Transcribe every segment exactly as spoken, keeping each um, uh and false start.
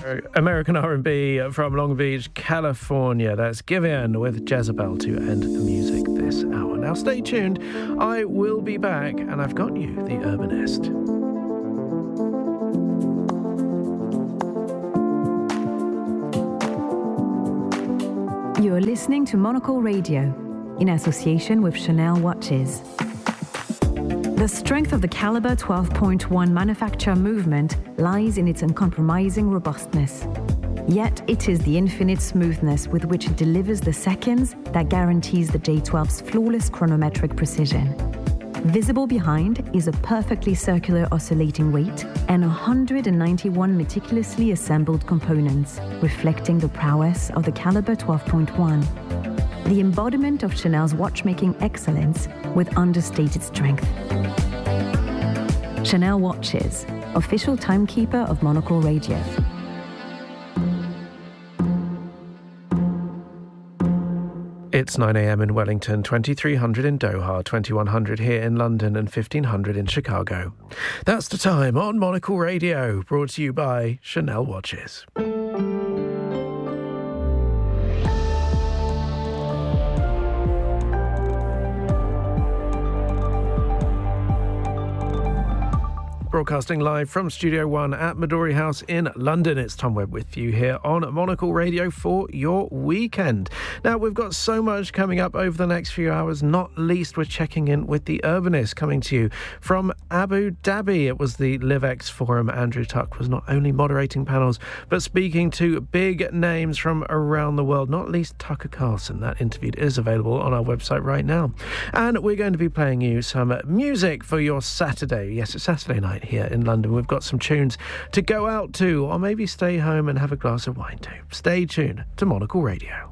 American R and B from Long Beach, California. That's Give In with Jezebel to end the music this hour. Now stay tuned. I will be back, and I've got you the Urbanist. You're listening to Monocle Radio in association with Chanel Watches. The strength of the Caliber twelve point one manufacture movement lies in its uncompromising robustness. Yet it is the infinite smoothness with which it delivers the seconds that guarantees the J twelve's flawless chronometric precision. Visible behind is a perfectly circular oscillating weight and one hundred ninety-one meticulously assembled components, reflecting the prowess of the Caliber twelve point one. The embodiment of Chanel's watchmaking excellence with understated strength. Chanel Watches, official timekeeper of Monocle Radio. It's nine a.m. in Wellington, twenty-three hundred in Doha, twenty-one hundred here in London and fifteen hundred in Chicago. That's the time on Monocle Radio, brought to you by Chanel Watches. Broadcasting live from Studio One at Midori House in London. It's Tom Webb with you here on Monocle Radio for your weekend. Now, we've got so much coming up over the next few hours, not least we're checking in with the Urbanist, coming to you from Abu Dhabi. It was the LiveX Forum. Andrew Tuck was not only moderating panels, but speaking to big names from around the world, not least Tucker Carlson. That interview is available on our website right now. And we're going to be playing you some music for your Saturday. Yes, it's Saturday night here in London. We've got some tunes to go out to, or maybe stay home and have a glass of wine too. Stay tuned to Monocle Radio.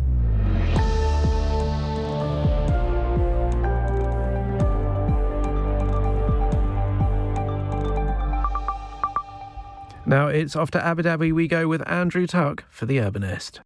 Now it's off to Abu Dhabi we go with Andrew Tuck for The Urbanist.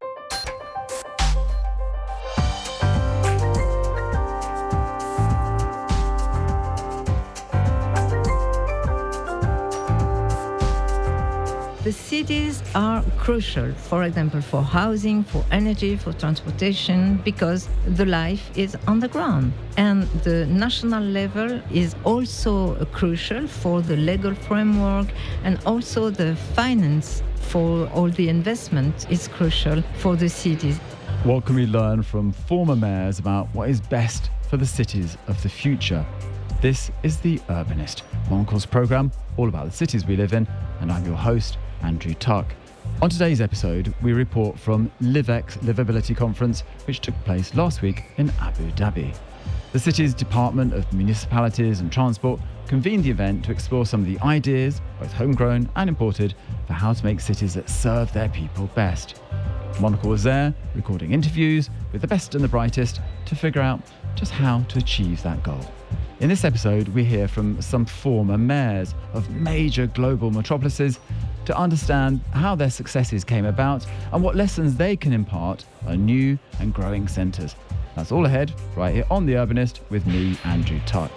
The cities are crucial, for example, for housing, for energy, for transportation, because the life is on the ground. And the national level is also crucial for the legal framework, and also the finance for all the investment is crucial for the cities. What can we learn from former mayors about what is best for the cities of the future? This is The Urbanist, Monocle's programme all about the cities we live in, and I'm your host, Andrew Tuck. On today's episode, we report from LiveX Livability Conference, which took place last week in Abu Dhabi. The city's Department of Municipalities and Transport convened the event to explore some of the ideas, both homegrown and imported, for how to make cities that serve their people best. Monocle was there, recording interviews with the best and the brightest to figure out just how to achieve that goal. In this episode, we hear from some former mayors of major global metropolises to understand how their successes came about and what lessons they can impart on new and growing centres. That's all ahead, right here on The Urbanist with me, Andrew Tuck.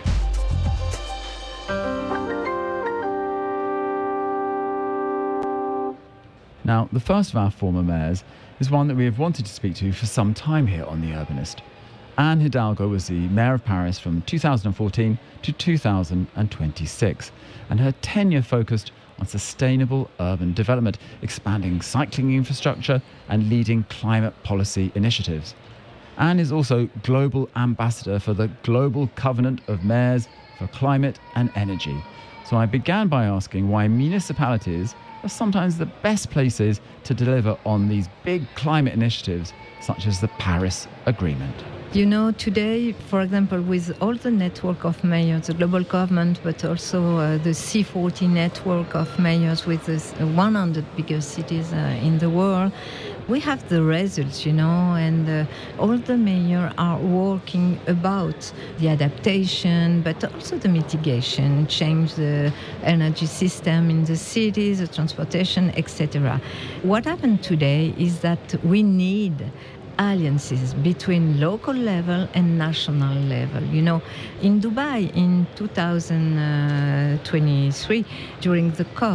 Now, the first of our former mayors is one that we have wanted to speak to for some time here on The Urbanist. Anne Hidalgo was the mayor of Paris from two thousand fourteen to two thousand twenty-six, and her tenure focused on sustainable urban development, expanding cycling infrastructure and leading climate policy initiatives. Anne is also global ambassador for the Global Covenant of Mayors for Climate and Energy. So I began by asking why municipalities are sometimes the best places to deliver on these big climate initiatives, such as the Paris Agreement. You know, today, for example, with all the network of mayors, the global government, but also uh, the C forty network of mayors with the one hundred biggest cities uh, in the world, we have the results, you know, and uh, all the mayors are working about the adaptation, but also the mitigation, change the energy system in the cities, the transportation, et cetera. What happened today is that we need alliances between local level and national level. You know, in Dubai in two thousand twenty-three, during the COP,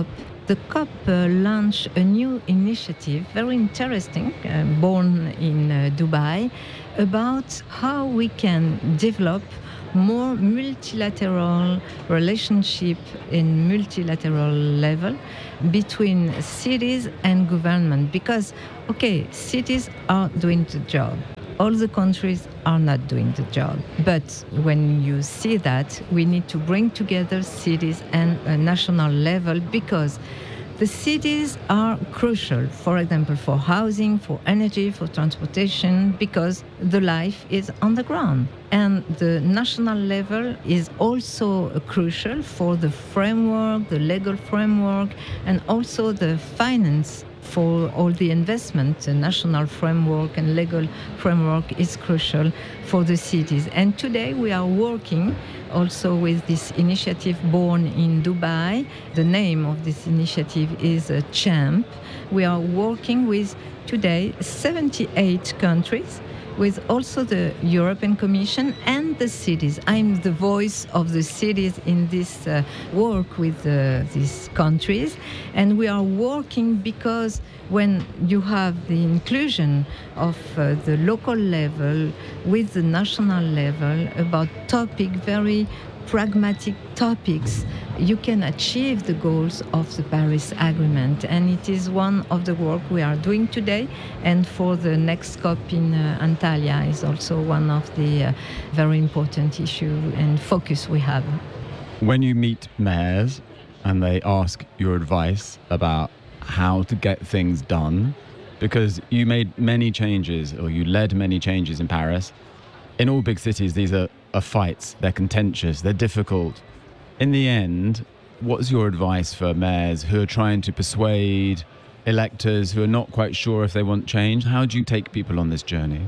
the COP uh, launched a new initiative, very interesting, uh, born in uh, Dubai, about how we can develop more multilateral relationship in multilateral level between cities and government. Because, okay, cities are doing the job. All the countries are not doing the job. But when you see that, we need to bring together cities and a national level, because the cities are crucial, for example, for housing, for energy, for transportation, because the life is on the ground. And the national level is also crucial for the framework, the legal framework, and also the finance for all the investment. The national framework and legal framework is crucial for the cities. And today we are working also with this initiative born in Dubai. The name of this initiative is uh, CHAMP. We are working with today seventy-eight countries, with also the European Commission and the cities. I'm the voice of the cities in this uh, work with uh, these countries. And we are working because when you have the inclusion of uh, the local level with the national level about topic, very pragmatic topics, you can achieve the goals of the Paris Agreement. And it is one of the work we are doing today. And for the next COP in uh, Antalya is also one of the uh, very important issue and focus we have. When you meet mayors and they ask your advice about how to get things done, because you made many changes, or you led many changes in Paris. In all big cities, these are, are fights, they're contentious, they're difficult. In the end, what's your advice for mayors who are trying to persuade electors who are not quite sure if they want change? How do you take people on this journey?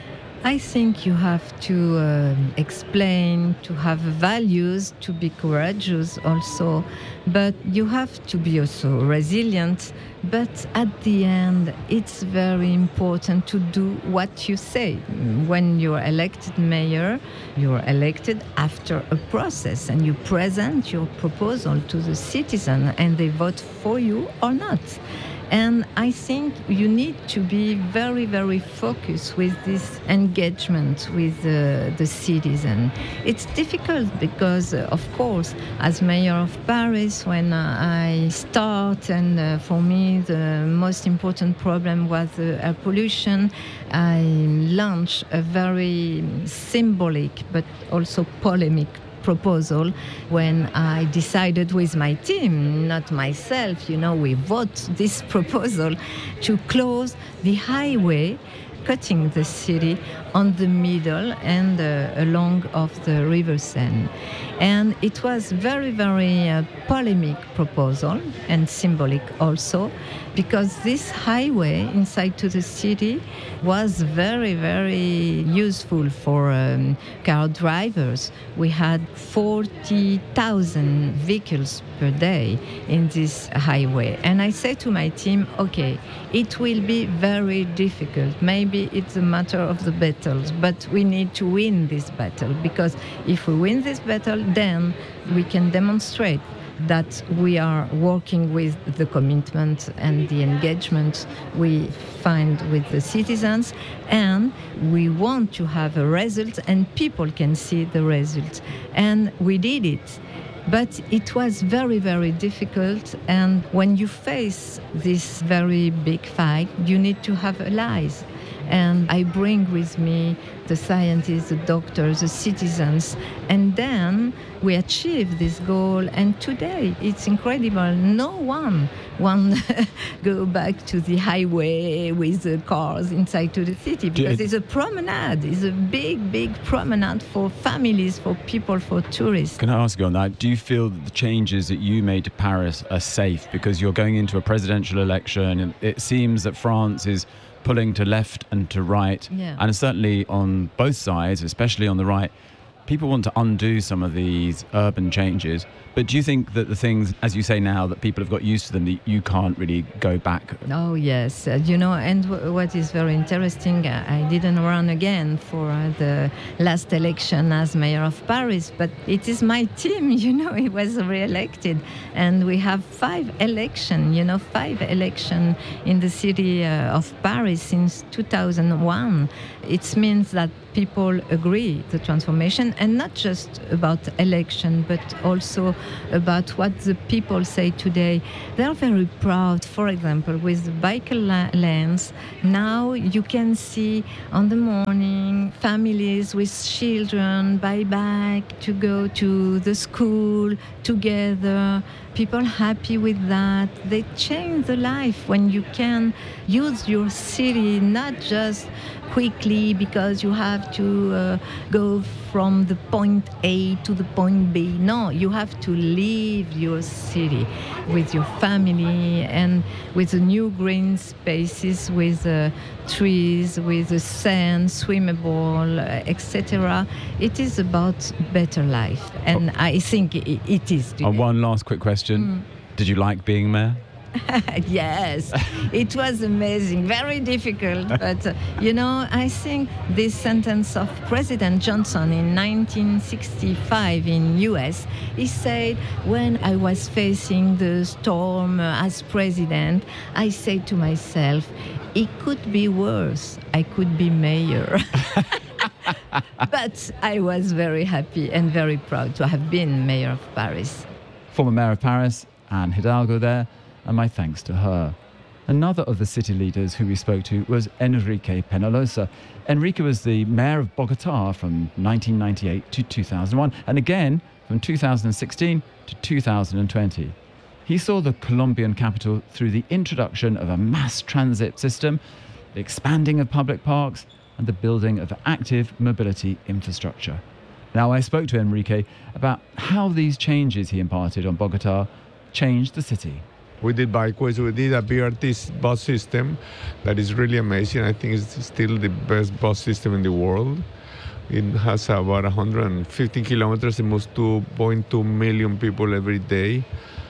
I think you have to uh, explain, to have values, to be courageous also, but you have to be also resilient. But at the end, it's very important to do what you say. When you're elected mayor, you're elected after a process, and you present your proposal to the citizen, and they vote for you or not. And I think you need to be very, very focused with this engagement with uh, the citizen. It's difficult because, uh, of course, as mayor of Paris, when uh, I start, and uh, for me the most important problem was uh, air pollution, I launched a very symbolic but also polemic proposal when I decided with my team, not myself, you know, we vote this proposal to close the highway cutting the city on the middle and uh, along of the River Seine. And it was very, very uh, polemic proposal and symbolic also, because this highway inside to the city was very, very useful for um, car drivers. We had forty thousand vehicles per day in this highway. And I said to my team, okay, it will be very difficult. Maybe it's a matter of the battles, but we need to win this battle, because if we win this battle, then we can demonstrate that we are working with the commitment and the engagement we find with the citizens, and we want to have a result, and people can see the result. And we did it. But it was very, very difficult. And when you face this very big fight, you need to have allies. And I bring with me the scientists, the doctors, the citizens, and then we achieve this goal. And today, it's incredible. No one wants to go back to the highway with the cars inside to the city, because it's a promenade. It's a big, big promenade for families, for people, for tourists. Can I ask you on that? Do you feel that the changes that you made to Paris are safe? Because you're going into a presidential election, and it seems that France is pulling to left and to right, yeah. and certainly on both sides, especially on the right, people want to undo some of these urban changes, but do you think that the things, as you say now, that people have got used to them, that you can't really go back? Oh, yes. Uh, you know, and w- what is very interesting, uh, I didn't run again for uh, the last election as mayor of Paris, but it is my team, you know, he was re-elected. And we have five elections, you know, five elections in the city uh, of Paris since two thousand one. It means that people agree the transformation, and not just about election, but also about what the people say today. They're very proud, for example, with the bike la- lanes. Now you can see on the morning families with children by bike to go to the school together. People happy with that. They change the life when you can use your city not just quickly because you have to uh, go from the point A to the point B. No, you have to leave your city with your family and with the new green spaces, with uh, trees, with the sand, swimmable, uh, et cetera. It is about better life, and oh. I think it, it is today. And one last quick question. Mm. Did you like being mayor? Yes, it was amazing, very difficult. But, uh, you know, I think this sentence of President Johnson in nineteen sixty-five in U S, he said, when I was facing the storm uh, as president, I said to myself, it could be worse. I could be mayor. But I was very happy and very proud to have been mayor of Paris. Former mayor of Paris, Anne Hidalgo there, and my thanks to her. Another of the city leaders who we spoke to was Enrique Peñalosa. Enrique was the mayor of Bogotá from nineteen ninety-eight to two thousand one, and again from two thousand sixteen to two thousand twenty. He saw the Colombian capital through the introduction of a mass transit system, the expanding of public parks, and the building of active mobility infrastructure. Now, I spoke to Enrique about how these changes he imparted on Bogotá changed the city. We did bikeways, we did a B R T bus system that is really amazing. I think it's still the best bus system in the world. It has about one hundred fifty kilometers, it moves two point two million people every day.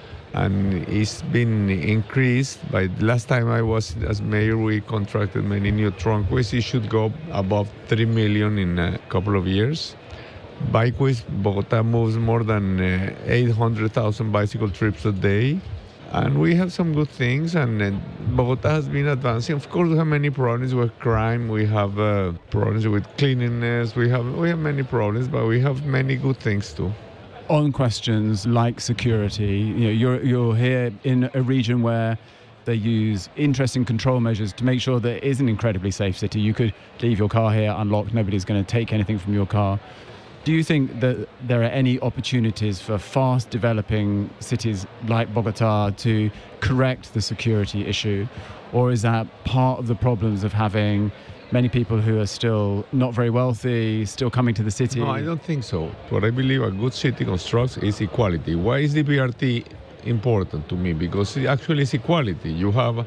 And it's been increased. By the last time I was as mayor, we contracted many new trunkways. It should go above three million in a couple of years. Bikeways, Bogotá moves more than uh, eight hundred thousand bicycle trips a day. And we have some good things, and uh, Bogotá has been advancing. Of course, we have many problems with crime. We have uh, problems with cleanliness. We have we have many problems, but we have many good things too. On questions like security, you know, you're you're here in a region where they use interesting control measures to make sure that it is an incredibly safe city. You could leave your car here unlocked. Nobody's going to take anything from your car. Do you think that there are any opportunities for fast developing cities like Bogotá to correct the security issue? Or is that part of the problems of having many people who are still not very wealthy, still coming to the city? No, I don't think so. What I believe a good city constructs is equality. Why is the B R T important to me? Because it actually is equality. You have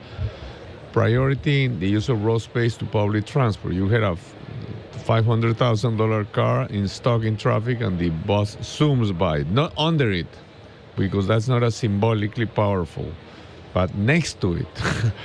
priority in the use of road space to public transport. You have five hundred thousand dollars car in stock in traffic and the bus zooms by, not under it, because that's not as symbolically powerful, but next to it.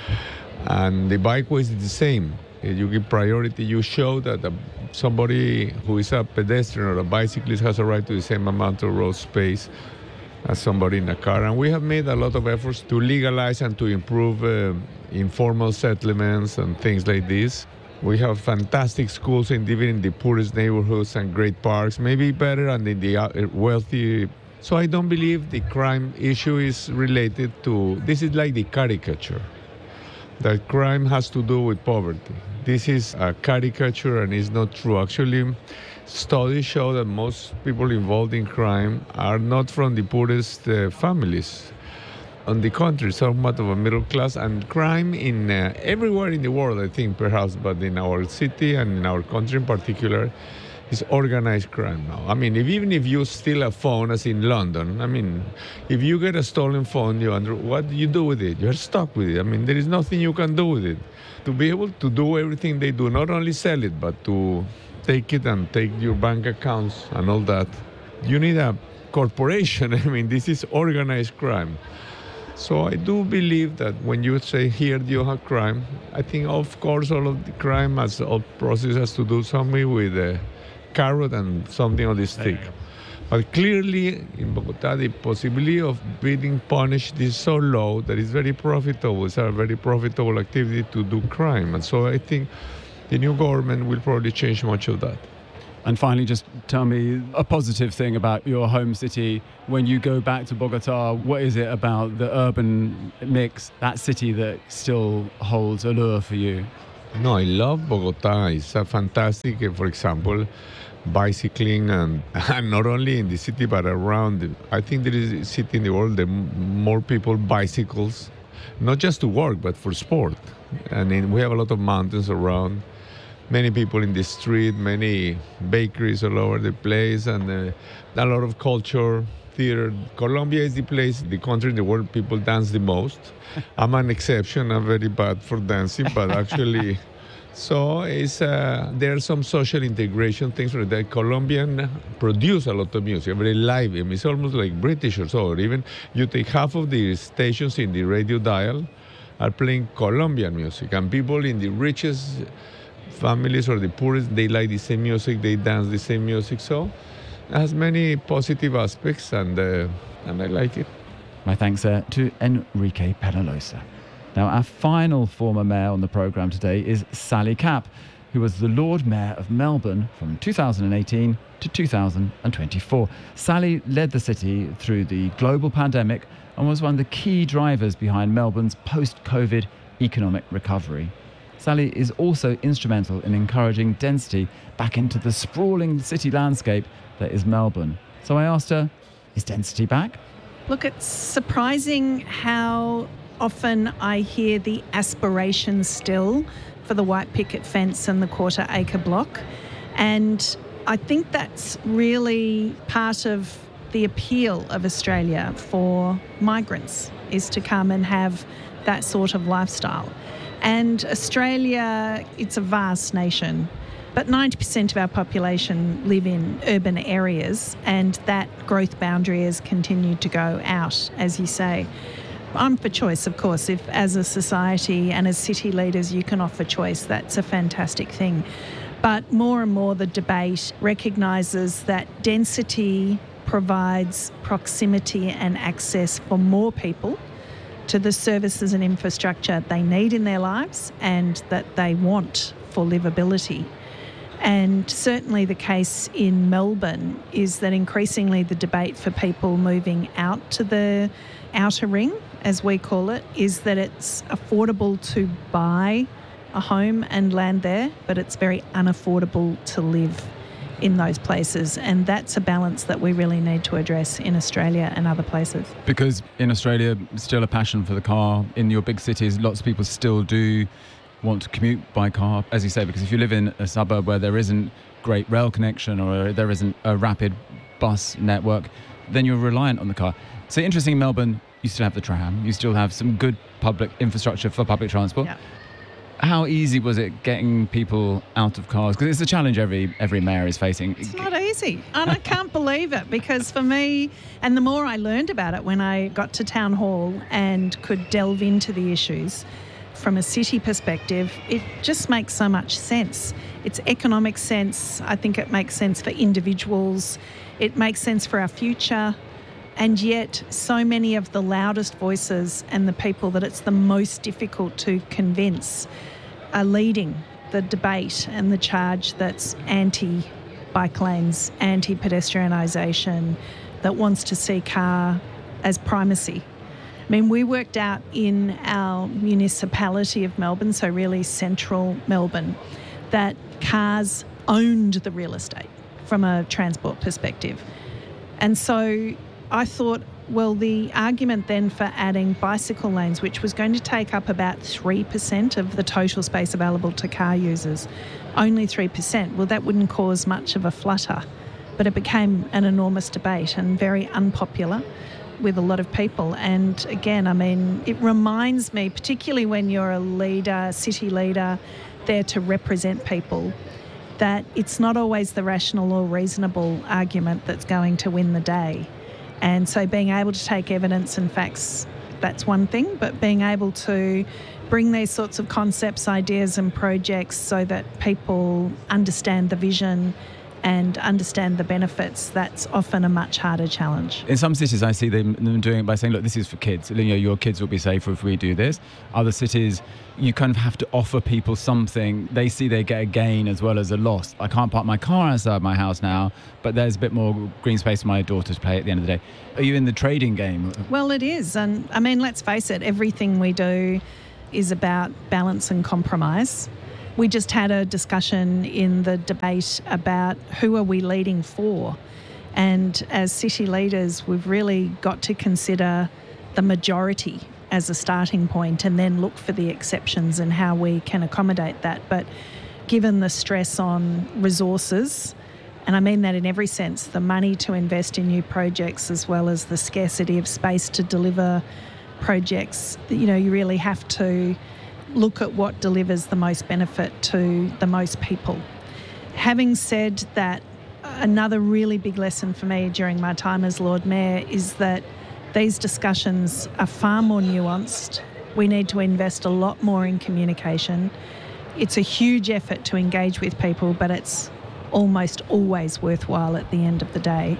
And the bikeway is the same. You give priority, you show that the, somebody who is a pedestrian or a bicyclist has a right to the same amount of road space as somebody in a car. And we have made a lot of efforts to legalize and to improve uh, informal settlements and things like this. We have fantastic schools, in, even in the poorest neighborhoods, and great parks, maybe better than in the wealthy. So I don't believe the crime issue is related to, this is like the caricature, that crime has to do with poverty. This is a caricature and it's not true. Actually, studies show that most people involved in crime are not from the poorest uh, families. On the contrary, somewhat of a middle class, and crime in uh, everywhere in the world, I think, perhaps, but in our city and in our country in particular, is organized crime now. I mean, if, even if you steal a phone, as in London, I mean, if you get a stolen phone, you under, what do you do with it? You're stuck with it. I mean, there is nothing you can do with it. To be able to do everything they do, not only sell it, but to take it and take your bank accounts and all that. You need a corporation. I mean, this is organized crime. So I do believe that when you say here you have crime, I think of course all of the crime as all process has to do something with a carrot and something on the stick. But clearly in Bogota the possibility of being punished is so low that it's very profitable. It's a very profitable activity to do crime. And so I think the new government will probably change much of that. And finally, just tell me a positive thing about your home city. When you go back to Bogota, what is it about the urban mix, that city, that still holds allure for you? No, I love Bogota. It's a fantastic, for example, bicycling, and, and not only in the city but around. I think there is a city in the world that more people bicycles, not just to work but for sport. And in, we have a lot of mountains around. Many people in the street, many bakeries all over the place, and uh, a lot of culture, theater. Colombia is the place, the country in the world people dance the most. I'm an exception. I'm very bad for dancing, but actually, so it's uh, there are some social integration things for that. Colombian produce a lot of music, very live. I mean, it's almost like British or so. Or even you take half of the stations in the radio dial are playing Colombian music, and people in the richest families or the poorest, they like the same music, they dance the same music. So it has many positive aspects, and uh, and I like it. My thanks uh, to Enrique Peñalosa. Now, our final former mayor on the programme today is Sally Capp, who was the Lord Mayor of Melbourne from two thousand eighteen to two thousand twenty-four. Sally led the city through the global pandemic and was one of the key drivers behind Melbourne's post-COVID economic recovery. Sally is also instrumental in encouraging density back into the sprawling city landscape that is Melbourne. So I asked her, is density back? Look, it's surprising how often I hear the aspirations still for the white picket fence and the quarter acre block. And I think that's really part of the appeal of Australia for migrants, is to come and have that sort of lifestyle. And Australia, it's a vast nation, but ninety percent of our population live in urban areas, and that growth boundary has continued to go out, as you say. I'm for choice, of course. If as a society and as city leaders you can offer choice, that's a fantastic thing. But more and more the debate recognises that density provides proximity and access for more people to the services and infrastructure they need in their lives and that they want for livability. And certainly the case in Melbourne is that increasingly the debate for people moving out to the outer ring, as we call it, is that it's affordable to buy a home and land there, but it's very unaffordable to live in those places. And that's a balance that we really need to address in Australia and other places. Because in Australia, still a passion for the car. In your big cities, lots of people still do want to commute by car, as you say, because if you live in a suburb where there isn't great rail connection or there isn't a rapid bus network, then you're reliant on the car. So interesting, in Melbourne, you still have the tram, you still have some good public infrastructure for public transport. Yeah. How easy was it getting people out of cars? Because it's a challenge every every mayor is facing. It's not easy. And I can't believe it, because for me, and the more I learned about it when I got to Town Hall and could delve into the issues from a city perspective, it just makes so much sense. It's economic sense. I think it makes sense for individuals. It makes sense for our future. And yet so many of the loudest voices and the people that it's the most difficult to convince are leading the debate and the charge that's anti-bike lanes, anti-pedestrianisation, that wants to see car as primacy. I mean, we worked out in our municipality of Melbourne, so really central Melbourne, that cars owned the real estate from a transport perspective. And so I thought, well, the argument then for adding bicycle lanes, which was going to take up about three percent of the total space available to car users, only three percent, well, that wouldn't cause much of a flutter. But it became an enormous debate and very unpopular with a lot of people. And again, I mean, it reminds me, particularly when you're a leader, city leader, there to represent people, that it's not always the rational or reasonable argument that's going to win the day. And so being able to take evidence and facts, that's one thing, but being able to bring these sorts of concepts, ideas and projects so that people understand the vision and understand the benefits, that's often a much harder challenge. In some cities, I see them, them doing it by saying, look, this is for kids. You know, your kids will be safer if we do this. Other cities, you kind of have to offer people something. They see they get a gain as well as a loss. I can't park my car outside my house now, but there's a bit more green space for my daughter to play at the end of the day. Are you in the trading game? Well, it is. And I mean, let's face it, everything we do is about balance and compromise. We just had a discussion in the debate about who are we leading for. And as city leaders, we've really got to consider the majority as a starting point and then look for the exceptions and how we can accommodate that. But given the stress on resources, and I mean that in every sense, the money to invest in new projects as well as the scarcity of space to deliver projects, you know, you really have to look at what delivers the most benefit to the most people. Having said that, another really big lesson for me during my time as Lord Mayor is that these discussions are far more nuanced. We need to invest a lot more in communication. It's a huge effort to engage with people, but it's almost always worthwhile at the end of the day.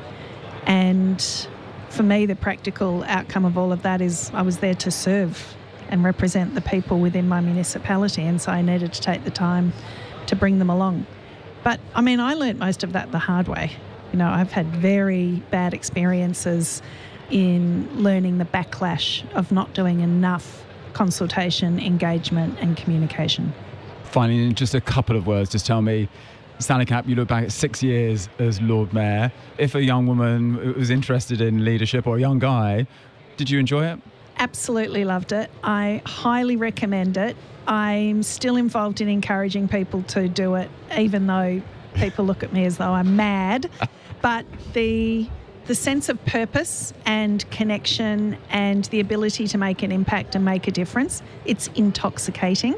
And for me, the practical outcome of all of that is I was there to serve and represent the people within my municipality, and so I needed to take the time to bring them along. But, I mean, I learnt most of that the hard way. You know, I've had very bad experiences in learning the backlash of not doing enough consultation, engagement and communication. Finally, in just a couple of words, just tell me, Sally Capp, you look back at six years as Lord Mayor. If a young woman was interested in leadership, or a young guy, did you enjoy it? Absolutely loved it. I highly recommend it. I'm still involved in encouraging people to do it, even though people look at me as though I'm mad. But the the sense of purpose and connection and the ability to make an impact and make a difference, it's intoxicating.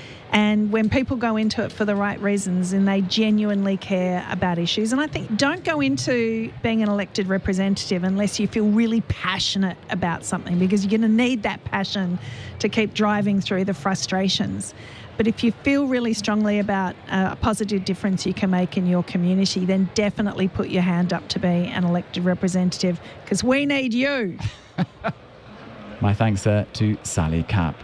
And when people go into it for the right reasons and they genuinely care about issues, and I think don't go into being an elected representative unless you feel really passionate about something, because you're going to need that passion to keep driving through the frustrations. But if you feel really strongly about a positive difference you can make in your community, then definitely put your hand up to be an elected representative, because we need you. My thanks, sir, to Sally Capp.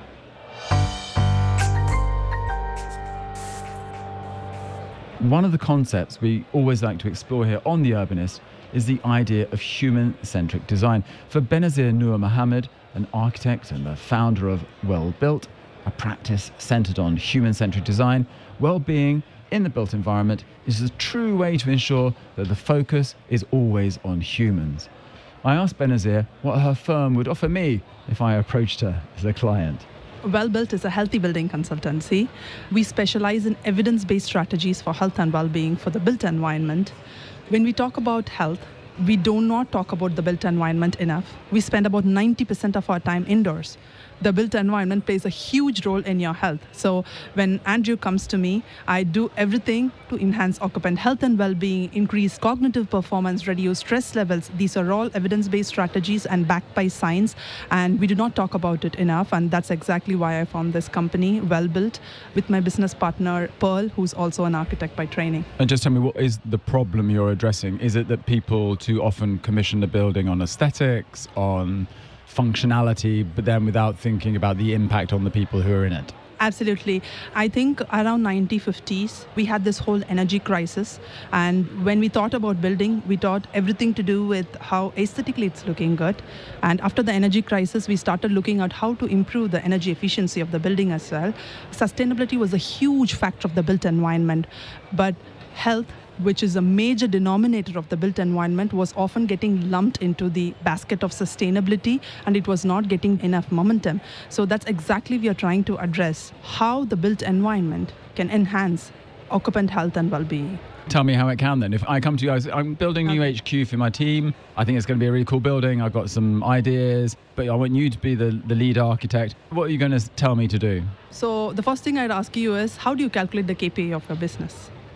One of the concepts we always like to explore here on The Urbanist is the idea of human-centric design. For Benazir Noor Mohammed, an architect and the founder of Well Built, a practice centred on human-centric design, well-being in the built environment is a true way to ensure that the focus is always on humans. I asked Benazir what her firm would offer me if I approached her as a client. Well Built is a healthy building consultancy. We specialize in evidence-based strategies for health and well-being for the built environment. When we talk about health, we do not talk about the built environment enough. We spend about ninety percent of our time indoors. The built environment plays a huge role in your health. So when Andrew comes to me, I do everything to enhance occupant health and well-being, increase cognitive performance, reduce stress levels. These are all evidence-based strategies and backed by science, and we do not talk about it enough, and that's exactly why I found this company, Well Built, with my business partner, Pearl, who's also an architect by training. And just tell me, what is the problem you're addressing? Is it that people too often commission the building on aesthetics, on functionality, but then without thinking about the impact on the people who are in it? Absolutely. I think around nineteen fifties, we had this whole energy crisis. And when we thought about building, we thought everything to do with how aesthetically it's looking good. And after the energy crisis, we started looking at how to improve the energy efficiency of the building as well. Sustainability was a huge factor of the built environment. But health, which is a major denominator of the built environment, was often getting lumped into the basket of sustainability, and it was not getting enough momentum. So that's exactly we are trying to address, how the built environment can enhance occupant health and well-being. Tell me how it can then. If I come to you, I'm building a new H Q for my team. I think it's going to be a really cool building. I've got some ideas, but I want you to be the, the lead architect. What are you going to tell me to do? So the first thing I'd ask you is, how do you calculate the K P I of your business?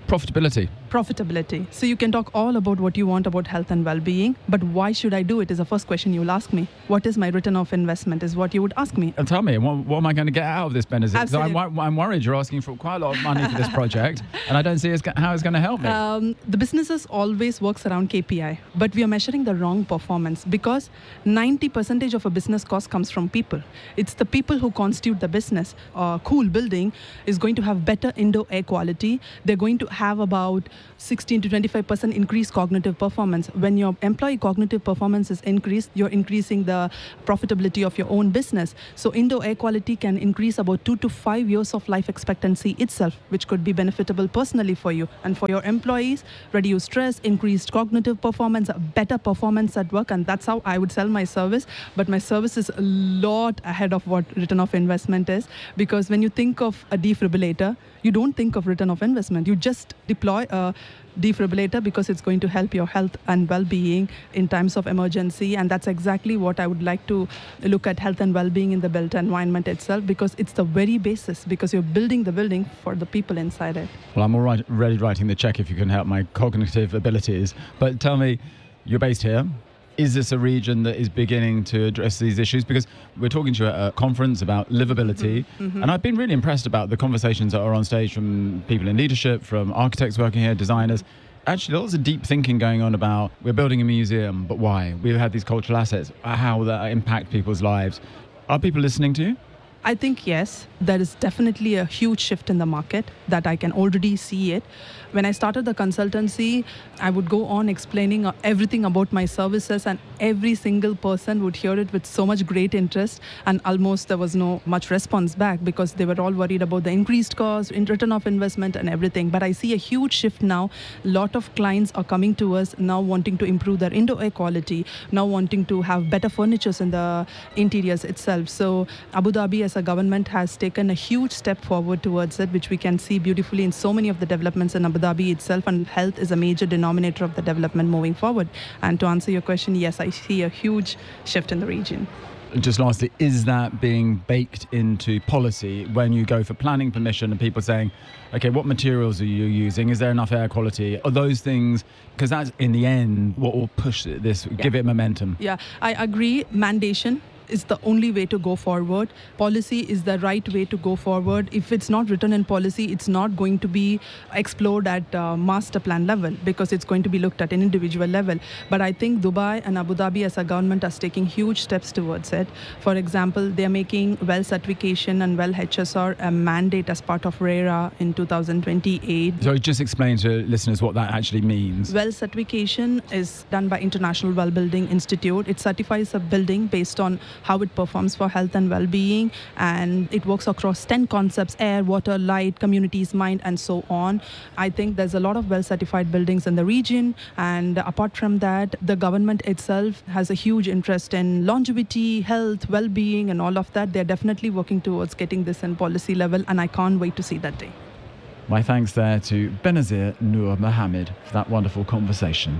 Profitability. Profitability. So you can talk all about what you want about health and well-being, but why should I do it is the first question you'll ask me. What is my return of investment is what you would ask me. And tell me, what, what am I going to get out of this, Benazir? So I'm, Absolutely. I'm worried you're asking for quite a lot of money for this project, and I don't see it's, go- how it's going to help me. Um, the businesses always works around K P I, but we are measuring the wrong performance because ninety percent of a business cost comes from people. It's the people who constitute the business. A cool building is going to have better indoor air quality. They're going to have about sixteen to twenty-five percent increased cognitive performance. When your employee cognitive performance is increased, you're increasing the profitability of your own business. So indoor air quality can increase about two to five years of life expectancy itself, which could be benefitable personally for you and for your employees. Reduce stress, increased cognitive performance, better performance at work, and that's how I would sell my service. But my service is a lot ahead of what return of investment is, because when you think of a defibrillator, you don't think of return of investment. You just deploy a defibrillator because it's going to help your health and well-being in times of emergency, and that's exactly what I would like to look at health and well-being in the built environment itself, because it's the very basis, because you're building the building for the people inside it. Well, I'm already writing the check if you can help my cognitive abilities. But tell me, you're based here. Is this a region that is beginning to address these issues? Because we're talking to you at a conference about livability, Mm-hmm, mm-hmm. and I've been really impressed about the conversations that are on stage from people in leadership, from architects working here, designers. Actually, lots of deep thinking going on about we're building a museum, but why? We've had these cultural assets, how will that impact people's lives? Are people listening to you? I think yes, there is definitely a huge shift in the market that I can already see it. When I started the consultancy, I would go on explaining everything about my services, and every single person would hear it with so much great interest, and almost there was no much response back because they were all worried about the increased cost, in return of investment and everything. But I see a huge shift now. A lot of clients are coming to us now wanting to improve their indoor air quality, now wanting to have better furnitures in the interiors itself. So Abu Dhabi as a government has taken a huge step forward towards it, which we can see beautifully in so many of the developments in Abu Dhabi itself, and health is a major denominator of the development moving forward. And to answer your question, yes, I see a huge shift in the region. Just lastly, is that being baked into policy when you go for planning permission and people saying, okay, what materials are you using? Is there enough air quality? Are those things, because that's in the end what will push this, Yeah. give it momentum. Yeah, I agree. Mandation is the only way to go forward. Policy is the right way to go forward. If it's not written in policy, it's not going to be explored at uh, master plan level, because it's going to be looked at an individual level. But I think Dubai and Abu Dhabi as a government are taking huge steps towards it. For example, they're making well certification and well H S R a mandate as part of RERA in two thousand twenty-eight. So just explain to listeners what that actually means. Well certification is done by International Well Building Institute. It certifies a building based on how it performs for health and well-being, and it works across ten concepts: air, water, light, communities, mind, and so on. I think there's a lot of well-certified buildings in the region, and apart from that, the government itself has a huge interest in longevity, health, well-being, and all of that. They're definitely working towards getting this in policy level, and I can't wait to see that day. My thanks there to Benazir Noor Mohammed for that wonderful conversation.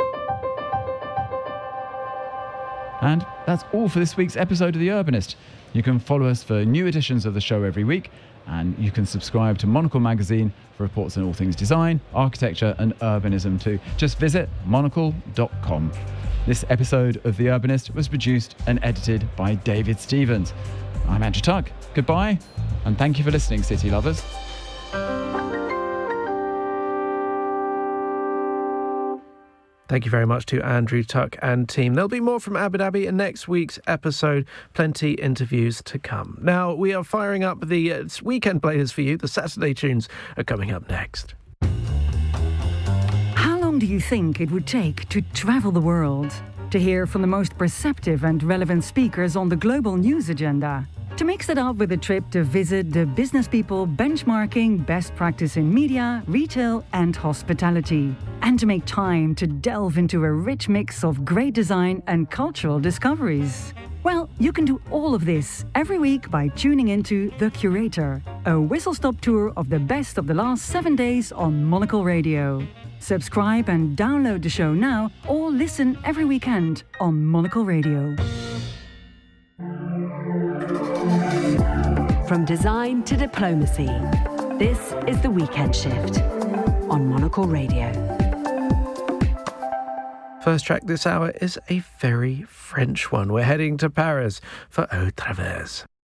And that's all for this week's episode of The Urbanist. You can follow us for new editions of the show every week, and you can subscribe to Monocle magazine for reports on all things design, architecture and urbanism too. Just visit monocle dot com. This episode of The Urbanist was produced and edited by David Stevens. I'm Andrew Tuck. Goodbye, and thank you for listening, city lovers. Thank you very much to Andrew Tuck and team. There'll be more from Abu Dhabi in next week's episode. Plenty interviews to come. Now, we are firing up the uh, weekend players for you. The Saturday tunes are coming up next. How long do you think it would take to travel the world? To hear from the most perceptive and relevant speakers on the global news agenda? To mix it up with a trip to visit the business people benchmarking best practice in media, retail and hospitality. And to make time to delve into a rich mix of great design and cultural discoveries. Well, you can do all of this every week by tuning into The Curator, a whistle-stop tour of the best of the last seven days on Monocle Radio. Subscribe and download the show now, or listen every weekend on Monocle Radio. From design to diplomacy, this is The Weekend Shift. on Monocle Radio. First track this hour is a very French one. We're heading to Paris for Au Travers.